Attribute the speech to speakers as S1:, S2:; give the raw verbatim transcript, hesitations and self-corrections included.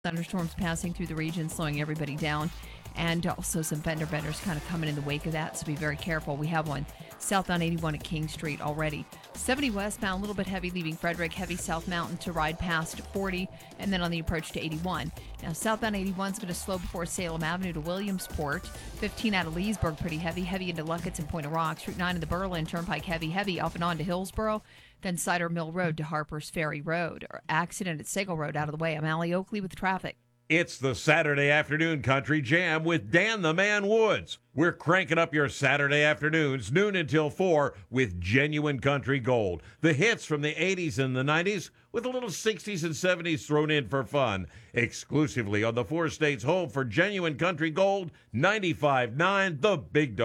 S1: Thunderstorms passing through the region, slowing everybody down. And also some fender benders kind of coming in the wake of that, so be very careful. We have one south on eighty-one at King Street already. seventy westbound, a little bit heavy, leaving Frederick. Heavy South Mountain to ride past forty, and then on the approach to eighty-one. Now, southbound eighty-one is going to slow before Salem Avenue to Williamsport. fifteen out of Leesburg, pretty heavy. Heavy into Luckett's and Point of Rocks. Route nine in the Berlin Turnpike, heavy, heavy off and on to Hillsboro. Then Cider Mill Road to Harper's Ferry Road. Accident at Sagal Road out of the way. I'm Allie Oakley with traffic.
S2: It's the Saturday Afternoon Country Jam with Dan the Man Woods. We're cranking up your Saturday afternoons, noon until four, with genuine country gold. The hits from the eighties and the nineties, with a little sixties and seventies thrown in for fun. Exclusively on the four states home for genuine country gold, ninety-five point nine The Big Dog.